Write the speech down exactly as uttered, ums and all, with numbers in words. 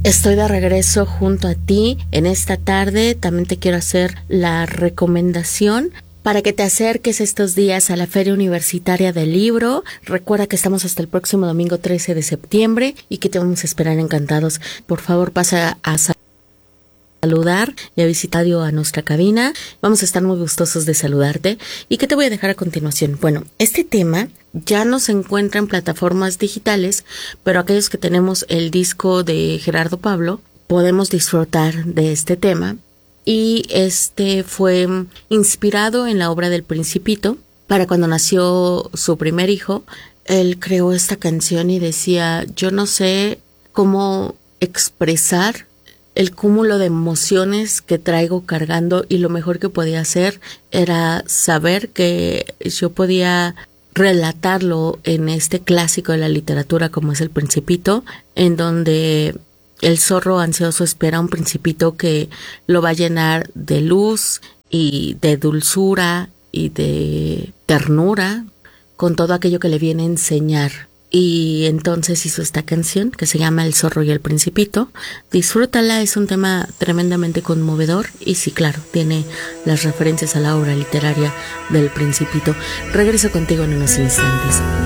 Estoy de regreso junto a ti en esta tarde. También te quiero hacer la recomendación para que te acerques estos días a la Feria Universitaria del Libro. Recuerda que estamos hasta el próximo domingo trece de septiembre y que te vamos a esperar encantados. Por favor, pasa a saludar y a visitar a nuestra cabina. Vamos a estar muy gustosos de saludarte. ¿Y qué te voy a dejar a continuación? Bueno, este tema ya no se encuentra en plataformas digitales, pero aquellos que tenemos el disco de Gerardo Pablo podemos disfrutar de este tema. Y este fue inspirado en la obra del Principito. Para cuando nació su primer hijo, él creó esta canción y decía: yo no sé cómo expresar el cúmulo de emociones que traigo cargando, y lo mejor que podía hacer era saber que yo podía relatarlo en este clásico de la literatura como es El Principito, en donde el zorro ansioso espera a un principito que lo va a llenar de luz y de dulzura y de ternura con todo aquello que le viene a enseñar. Y entonces hizo esta canción que se llama El zorro y el Principito. Disfrútala, es un tema tremendamente conmovedor y sí, claro, tiene las referencias a la obra literaria del Principito. Regreso contigo en unos instantes.